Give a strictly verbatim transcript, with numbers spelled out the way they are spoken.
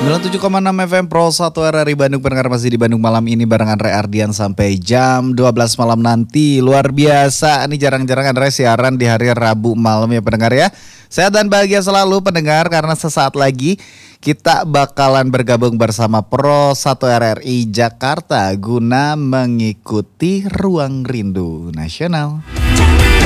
sembilan puluh tujuh koma enam F M Pro satu R R I Bandung, pendengar masih di Bandung malam ini barengan Andre Ardian sampai jam dua belas malam nanti. Luar biasa, ini jarang-jarang Andre siaran di hari Rabu malam ya pendengar ya. Sehat dan bahagia selalu pendengar, karena sesaat lagi kita bakalan bergabung bersama Pro satu R R I Jakarta guna mengikuti Ruang Rindu Nasional.